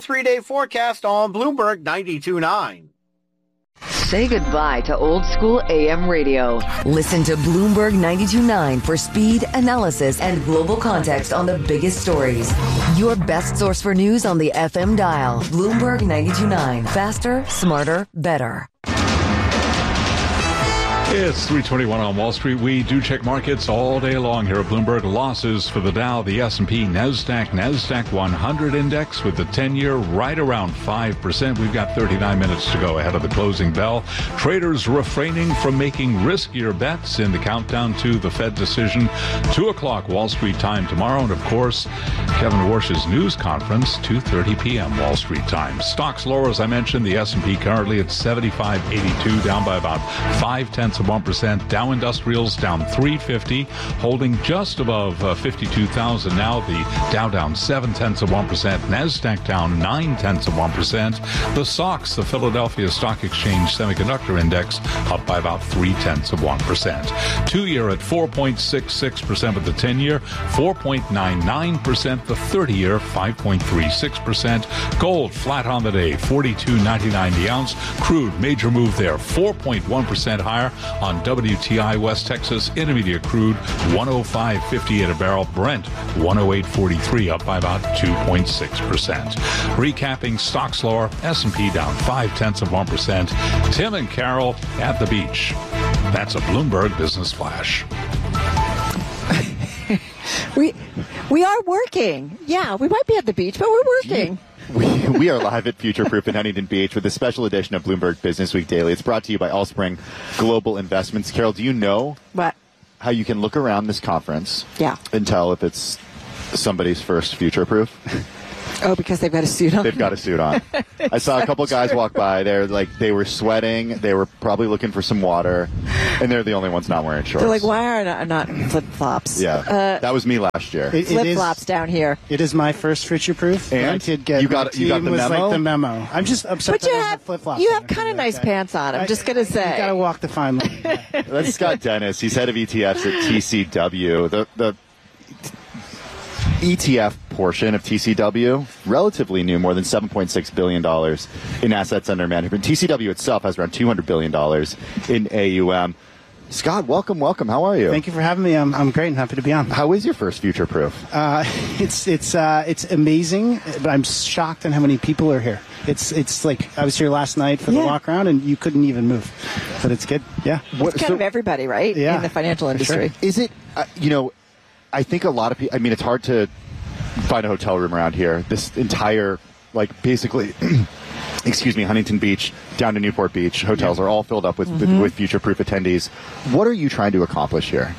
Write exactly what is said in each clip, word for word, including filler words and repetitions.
three-day forecast on Bloomberg ninety-two point nine. Say goodbye to old school A M radio. Listen to Bloomberg ninety-two point nine for speed, analysis, and global context on the biggest stories. Your best source for news on the F M dial. Bloomberg ninety-two point nine. Faster, smarter, better. It's three twenty-one on Wall Street. We do check markets all day long here at Bloomberg. Losses for the Dow, the S and P, NASDAQ, NASDAQ one hundred index with the ten-year right around five percent. We've got thirty-nine minutes to go ahead of the closing bell. Traders refraining from making riskier bets in the countdown to the Fed decision. two o'clock Wall Street time tomorrow. And, of course, Kevin Warsh's news conference, two thirty p.m. Wall Street time. Stocks lower, as I mentioned. The S and P currently at seventy-five eighty-two, down by about five-tenths of one percent. Dow Industrials down three fifty, holding just above uh, fifty-two thousand now. The Dow down seven-tenths of one percent. NASDAQ down nine-tenths of one percent. The S O X, the Philadelphia Stock Exchange Semiconductor Index, up by about three-tenths of one percent. Two-year at four point six six percent with the ten-year, four point nine nine percent. The thirty-year, five point three six percent. Gold flat on the day, forty-two ninety-nine the ounce. Crude, major move there, four point one percent higher on W T I. West Texas Intermediate crude one oh five fifty-eight a barrel. Brent one oh eight forty-three, up by about two point six percent. Recapping stocks lower, S and P down five-tenths of one percent. Tim and Carol at the beach. That's a Bloomberg Business Flash. we we are working. Yeah, we might be at the beach, but we're working. We, we are live at Future Proof in Huntington Beach with a special edition of Bloomberg Business Week Daily. It's brought to you by Allspring Global Investments. Carol, do you know what? How you can look around this conference yeah. and tell if it's somebody's first Future Proof? Oh, because they've got a suit on? They've got a suit on. I saw a couple guys walk by. They're like, they were sweating. They were probably looking for some water. And they're the only ones not wearing shorts. They're like, why are not, not flip-flops? Yeah. Uh, that was me last year. It, flip-flops down here. It is my first Future Proof. And I did get you got, you got the was memo? Like the memo. I'm just upset but you that have, flip-flops. You have kind of nice pants on, I'm I, just going to say. You got to walk the fine line. Yeah. That's Scott Dennis. He's head of E T Fs at T C W. The, the E T F portion of T C W, relatively new, more than seven point six billion dollars in assets under management. T C W itself has around two hundred billion dollars in A U M. Scott, welcome, welcome. How are you? Thank you for having me. I'm, I'm great and happy to be on. How is your first Future Proof? Uh, it's it's uh, it's amazing, but I'm shocked on how many people are here. It's it's like I was here last night for the yeah. walk around and you couldn't even move. But it's good. Yeah. It's what, kind so, of everybody, right? Yeah, in the financial industry. Sure. Is it, uh, you know, I think a lot of people, I mean, it's hard to find a hotel room around here. This entire, like, basically, excuse me, Huntington Beach down to Newport Beach, hotels yeah. are all filled up with, mm-hmm. with, with future-proof attendees. What are you trying to accomplish here?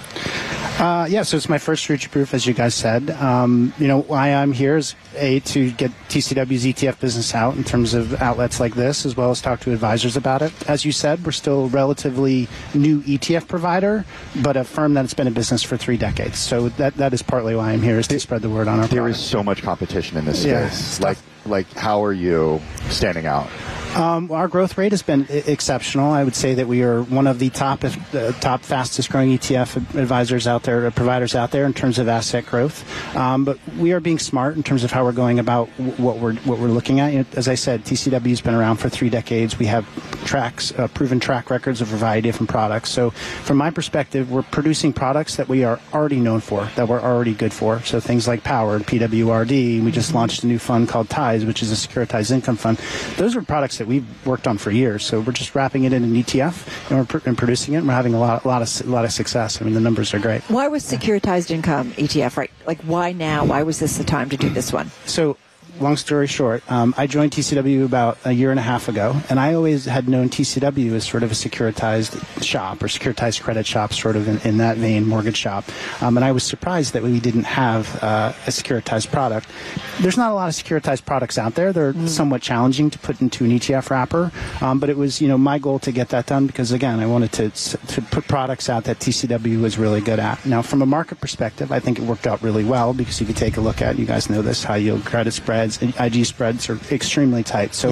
Uh, yeah, so it's my first Future Proof, as you guys said. Um, you know, why I'm here is, A, to get T C W's E T F business out in terms of outlets like this, as well as talk to advisors about it. As you said, we're still a relatively new E T F provider, but a firm that's been in business for three decades. So that that is partly why I'm here, is to spread the word on our There product. is so much competition in this yeah, space. Like, like, how are you standing out? Um, our growth rate has been I- exceptional. I would say that we are one of the top, if, uh, top fastest growing E T F advisors out there, uh, providers out there in terms of asset growth. Um, but we are being smart in terms of how we're going about w- what we're what we're looking at. You know, as I said, T C W has been around for three decades. We have tracks, uh, proven track records of a variety of different products. So, from my perspective, we're producing products that we are already known for, that we're already good for. So things like Power, P W R D. We just mm-hmm. launched a new fund called Ties, which is a securitized income fund. Those are products that we've worked on for years. So we're just wrapping it in an E T F and we're pr- and producing it. And we're having a lot, a lot of, a lot of success. I mean, the numbers are great. Why was securitized income E T F right? Like, why now? Why was this the time to do this one? So, long story short, um, I joined T C W about a year and a half ago, and I always had known T C W as sort of a securitized shop or securitized credit shop, sort of in, in that vein, mortgage shop. Um, and I was surprised that we didn't have uh, a securitized product. There's not a lot of securitized products out there. They're mm. somewhat challenging to put into an E T F wrapper, um, but it was, you know, my goal to get that done because, again, I wanted to to put products out that T C W was really good at. Now, from a market perspective, I think it worked out really well because if you take a look at, you guys know this, high yield credit spreads, I G spreads are extremely tight. So yeah.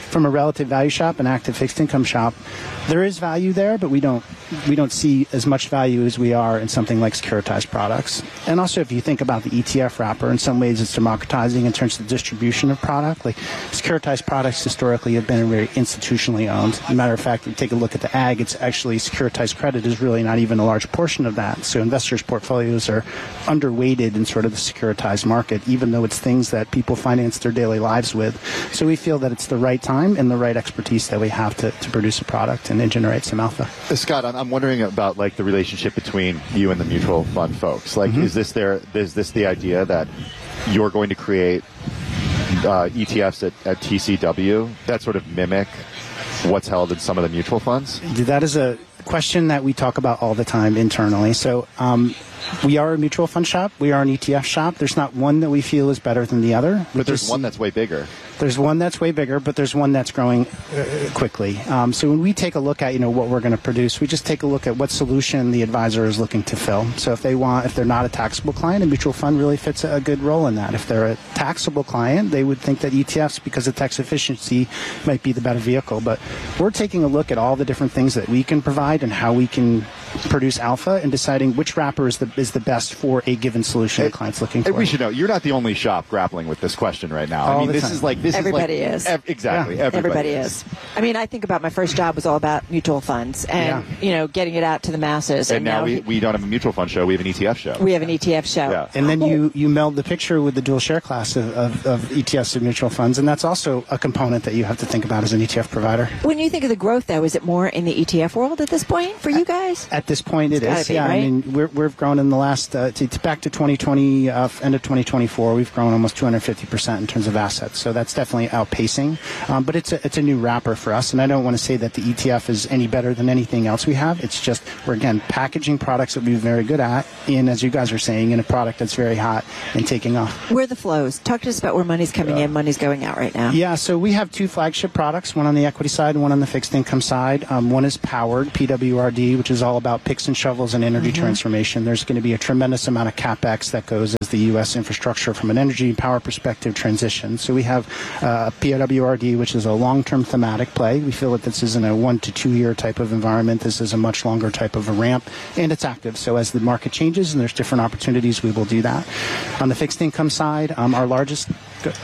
from a relative value shop, an active fixed income shop, there is value there, but we don't we don't see as much value as we are in something like securitized products. And also, if you think about the E T F wrapper, in some ways it's democratizing in terms of the distribution of product. Like securitized products historically have been very institutionally owned. As a matter of fact, if you take a look at the ag, it's actually securitized credit is really not even a large portion of that. So investors' portfolios are underweighted in sort of the securitized market, even though it's things that people finance their daily lives with. So we feel that it's the right time and the right expertise that we have to, to produce a product and generate some alpha. Uh, Scott, I'm, I'm wondering about like the relationship between you and the mutual fund folks. Like, mm-hmm. is this their is this the idea that you're going to create uh, E T Fs at, at T C W that sort of mimic what's held in some of the mutual funds? That is a question that we talk about all the time internally. So um, we are a mutual fund shop. We are an E T F shop. There's not one that we feel is better than the other. But there's one that's way bigger. There's one that's way bigger, but there's one that's growing uh, quickly. Um, so when we take a look at, you know, what we're going to produce, we just take a look at what solution the advisor is looking to fill. So if they want, if they're not a taxable client, a mutual fund really fits a good role in that. If they're a taxable client, they would think that E T Fs, because of tax efficiency, might be the better vehicle. But we're taking a look at all the different things that we can provide and how we can produce alpha and deciding which wrapper is the is the best for a given solution the client's looking for. We should know, you're not the only shop grappling with this question right now. All I mean, the this time. is like this Everybody is like, is. Ev- exactly. Yeah. Everybody, Everybody is. I mean, I think about my first job was all about mutual funds and, Yeah. you know, getting it out to the masses. And, And, now, now we, he- we don't have a mutual fund show. We have an E T F show. we have an E T F show. Yeah. And then you, you meld the picture with the dual share class of, of, of E T Fs and mutual funds, and that's also a component that you have to think about as an E T F provider. When you think of the growth, though, is it more in the E T F world at this point for you guys? At this point, it It's is. gotta be, Yeah, right? I mean, we're, we've grown in the last, uh, to, to back to twenty twenty, uh, end of twenty twenty-four, we've grown almost two hundred fifty percent in terms of assets. So that's definitely outpacing. Um, but it's a, it's a new wrapper for us, and I don't want to say that the E T F is any better than anything else we have. It's just, we're, again, packaging products that we're very good at in, as you guys are saying, in a product that's very hot and taking off. Where are the flows? Talk to us about where money's coming in, money's going out right now. Yeah, so we have two flagship products, one on the equity side and one on the fixed income side. Um, one is Powered, P W R D, which is all about picks and shovels and energy mm-hmm. transformation. There's going to be a tremendous amount of CapEx that goes as the U S infrastructure from an energy and power perspective transition. So we have uh, P W R D, which is a long-term thematic play. We feel that this isn't a one to two year type of environment. This is a much longer type of a ramp, and it's active. So as the market changes and there's different opportunities, we will do that. On the fixed income side, um, our largest